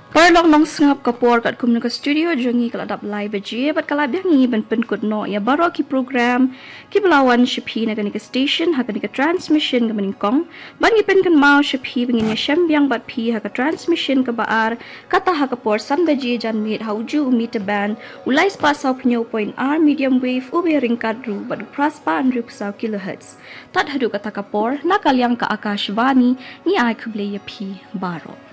Parlok nong sngap kapor kat kumno ka studio jongi kala dap live je bat kala biangi ban pen kut no ya baro ki program ki belawan shiphi na kani ka station ha kani ka transmission ka maning kong ban gi pen kan mau shiphi bingin ya shambyang bat phi ha ka transmission ka baar kata ha kapor sam da je jan mit hauju meter band ulai spa sau pnyo point r medium wave ube ringkat ru bat praspa andru sau kilohertz tat hadu kata kapor na kalyang ka akashvani ni ai kuble ya phi baro